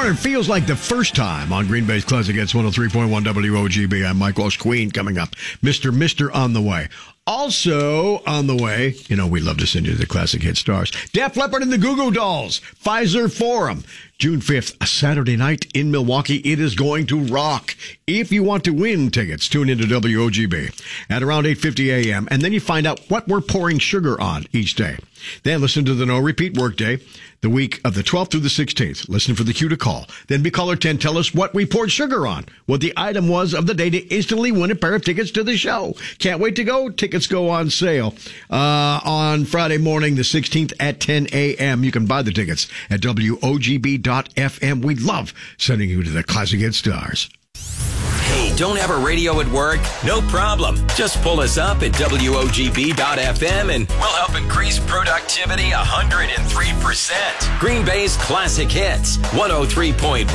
morning feels like the first time on Green Bay's Classic Hits 103.1 WOGB. I'm Mike Walsh. Queen coming up. Mr. on the way. Also on the way, we love to send you the Classic Hit stars. Def Leppard and the Goo Goo Dolls. Pfizer Forum. June 5th, a Saturday night in Milwaukee. It is going to rock. If you want to win tickets, tune into WOGB at around 8:50 a.m. And then you find out what we're pouring sugar on each day. Then listen to the No Repeat Workday, the week of the 12th through the 16th. Listen for the cue to call. Then be caller 10. Tell us what we poured sugar on, what the item was of the day to instantly win a pair of tickets to the show. Can't wait to go. Tickets go on sale on Friday morning, the 16th at 10 a.m. You can buy the tickets at WOGB.FM. We love sending you to the Classic Hit stars. Hey, don't have a radio at work? No problem. Just pull us up at WOGB.FM and we'll help increase productivity 103%. Green Bay's Classic Hits, 103.1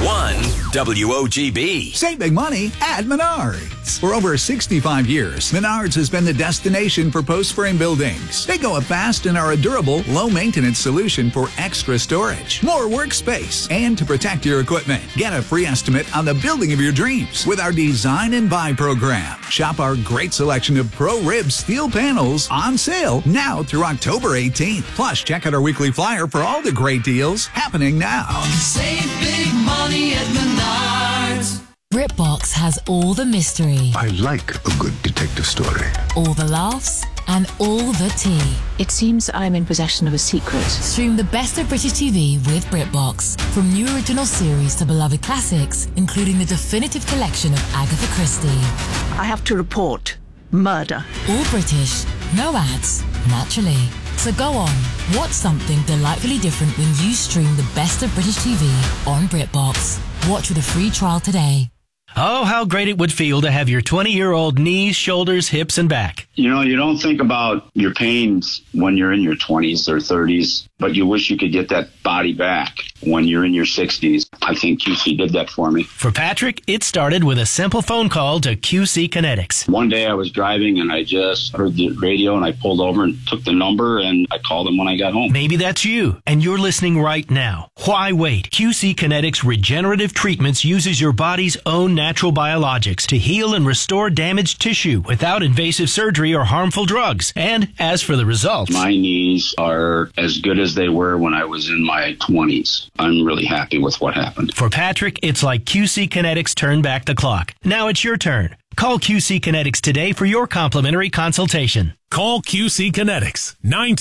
WOGB. Save big money at Menards. For over 65 years, Menards has been the destination for post-frame buildings. They go up fast and are a durable, low-maintenance solution for extra storage, more workspace, and to protect your equipment. Get a free estimate on the building of your dreams with our Design and Buy program. Shop our great selection of Pro Rib steel panels on sale now through October 18th. Plus, check out our weekly flyer for all the great deals happening now. Save big money at Menards. BritBox has all the mystery. I like a good detective story. All the laughs and all the tea. It seems I'm in possession of a secret. Stream the best of British TV with BritBox. From new original series to beloved classics, including the definitive collection of Agatha Christie. I have to report murder. All British, no ads, naturally. So go on, watch something delightfully different when you stream the best of British TV on BritBox. Watch with a free trial today. Oh, how great it would feel to have your 20-year-old knees, shoulders, hips, and back. You don't think about your pains when you're in your 20s or 30s, but you wish you could get that body back when you're in your 60s. I think QC did that for me. For Patrick, it started with a simple phone call to QC Kinetics. One day I was driving and I just heard the radio and I pulled over and took the number and I called them when I got home. Maybe that's you and you're listening right now. Why wait? QC Kinetics Regenerative Treatments uses your body's own natural biologics to heal and restore damaged tissue without invasive surgery or harmful drugs. And as for the results, my knees are as good as they were when I was in my 20s. I'm really happy with what happened. For Patrick, it's like QC Kinetics turned back the clock. Now it's your turn. Call QC Kinetics today for your complimentary consultation. Call QC Kinetics,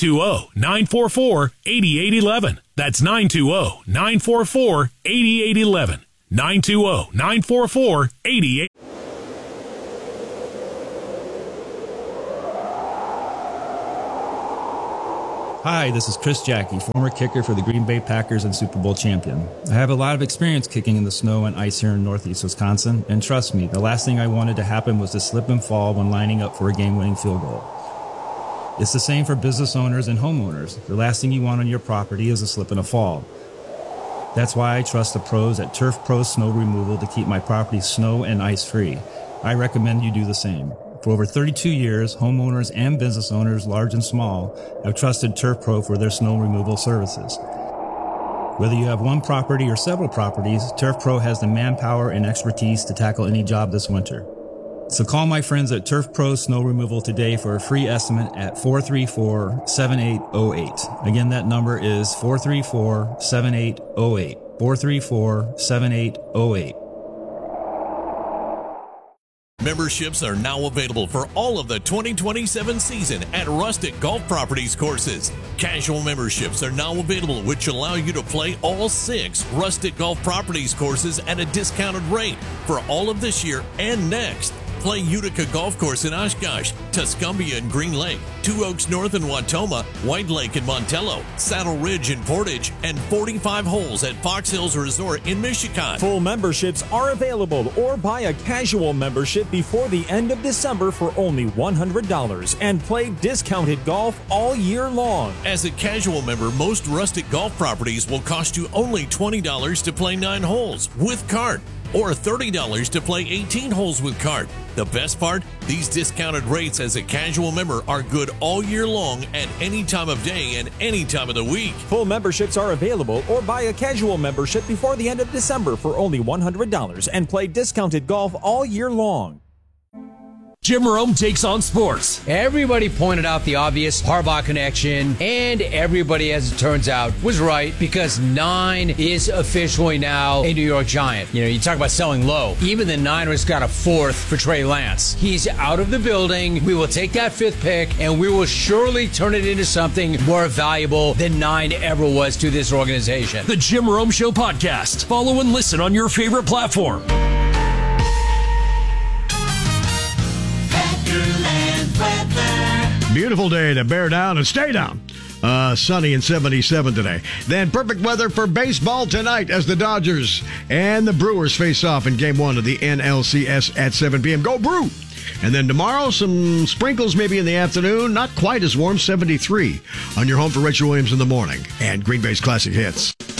920-944-8811. That's 920-944-8811. 920-944-8811. Hi, this is Chris Jackie, former kicker for the Green Bay Packers and Super Bowl champion. I have a lot of experience kicking in the snow and ice here in northeast Wisconsin, and trust me, the last thing I wanted to happen was to slip and fall when lining up for a game-winning field goal. It's the same for business owners and homeowners. The last thing you want on your property is a slip and a fall. That's why I trust the pros at Turf Pro Snow Removal to keep my property snow and ice free. I recommend you do the same. For over 32 years, homeowners and business owners, large and small, have trusted Turf Pro for their snow removal services. Whether you have one property or several properties, Turf Pro has the manpower and expertise to tackle any job this winter. So call my friends at Turf Pro Snow Removal today for a free estimate at 434-7808. Again, that number is 434-7808. 434-7808. Memberships are now available for all of the 2027 season at Rustic Golf Properties courses. Casual memberships are now available, which allow you to play all 6 Rustic Golf Properties courses at a discounted rate for all of this year and next. Play Utica Golf Course in Oshkosh, Tuscumbia and Green Lake, Two Oaks North in Watoma, White Lake in Montello, Saddle Ridge in Portage, and 45 holes at Fox Hills Resort in Michigan. Full memberships are available, or buy a casual membership before the end of December for only $100 and play discounted golf all year long. As a casual member, most Rustic Golf Properties will cost you only $20 to play 9 holes with cart. or $30 to play 18 holes with cart. The best part? These discounted rates as a casual member are good all year long at any time of day and any time of the week. Full memberships are available, or buy a casual membership before the end of December for only $100 and play discounted golf all year long. Jim Rome takes on sports. Everybody pointed out the obvious Harbaugh connection, and everybody, as it turns out, was right, because 9 is officially now a New York Giant. You know, you talk about selling low. Even the Niners got a 4th for Trey Lance. He's out of the building. We will take that 5th pick, and we will surely turn it into something more valuable than 9 ever was to this organization. The Jim Rome Show podcast. Follow and listen on your favorite platform. Beautiful day to bear down and stay down. Sunny and 77 today. Then perfect weather for baseball tonight as the Dodgers and the Brewers face off in Game 1 of the NLCS at 7 p.m. Go Brew! And then tomorrow, some sprinkles maybe in the afternoon. Not quite as warm, 73 on your home for Rachel Williams in the morning and Green Bay's Classic Hits.